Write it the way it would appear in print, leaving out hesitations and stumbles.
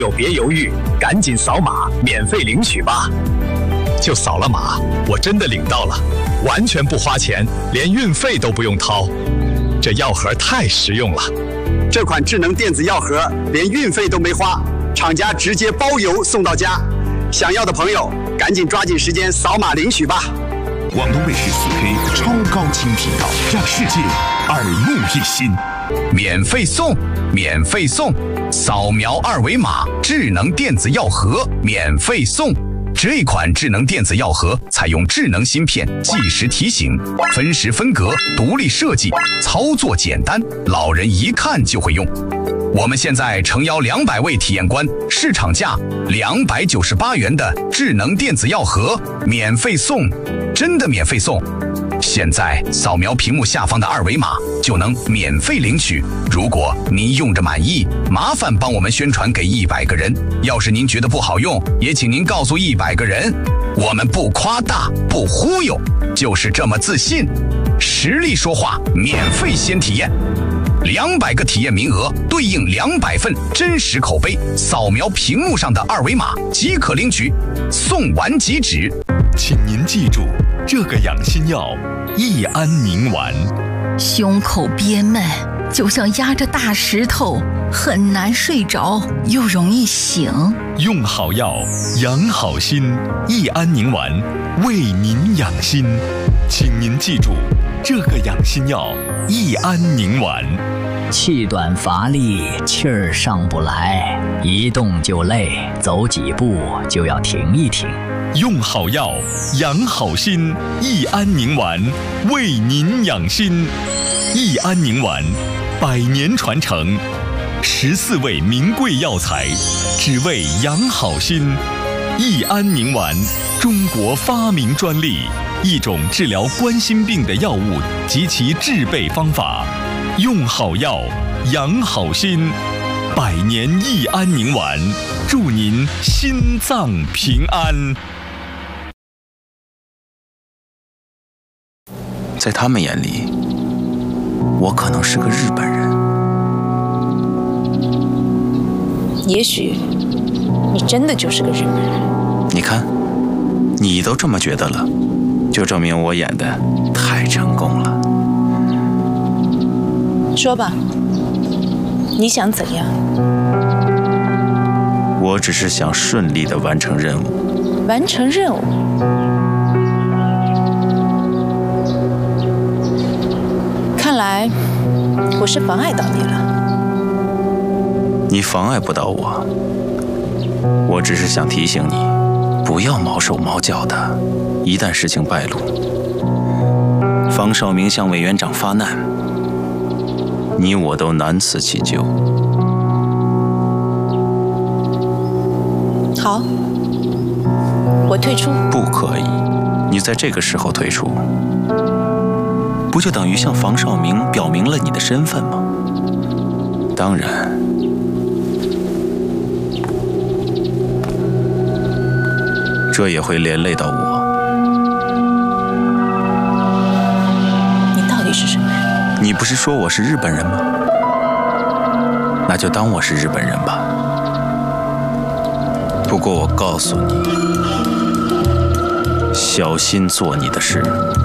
就别犹豫，赶紧扫码免费领取吧！就扫了码，我真的领到了，完全不花钱，连运费都不用掏，这药盒太实用了。 这款智能电子药盒连运费都没花，厂家直接包邮送到家。想要的朋友赶紧抓紧时间扫码领取吧！ 广东卫视4K 超高清频道，让世界耳目一新。 免费送，免费送，扫描2维码，智能电子药盒免费送。这款智能电子药盒采用智能芯片，计时提醒，分时分格，独立设计，操作简单，老人一看就会用。我们现在诚邀200位体验官，市场价298元的智能电子药盒免费送，真的免费送！现在扫描屏幕下方的2维码就能免费领取。如果您用着满意，麻烦帮我们宣传给100个人。要是您觉得不好用，也请您告诉100个人。我们不夸大，不忽悠，就是这么自信。实力说话，免费先体验。200个体验名额对应200份真实口碑，扫描屏幕上的2维码即可领取，送完即止。 请您记住，这个养心药益安宁丸。 胸口憋闷，就像压着大石头，很难睡着，又容易醒。 用好药，养好心，益安宁丸为您养心。请您记住，这个养心药益安宁丸。 气短乏力，气儿上不来，一动就累，走几步就要停一停。 用好药，养好心，益安宁丸为您养心。益安宁丸100年传承，14味名贵药材，只为养好心。益安宁丸，中国发明专利，一种治疗冠心病的药物及其制备方法。用好药，养好心，100年益安宁丸，祝您心脏平安。 在他们眼里，我可能是个日本人。 也许你真的就是个日本人。 你看，你都这么觉得了，就证明我演的太成功了。 说吧，你想怎样？ 我只是想顺利地完成任务。 完成任务？看来我是妨碍到你了。 你妨碍不到我，我只是想提醒你，不要毛手毛脚的。一旦事情败露，方绍明向委员长发难，你我都难辞其咎。 好，我退出。 不可以，你在这个时候退出，不就等于向房绍明表明了你的身份吗？当然，这也会连累到我。 你到底是什么人？ 你不是说我是日本人吗？那就当我是日本人吧。不过我告诉你，小心做你的事。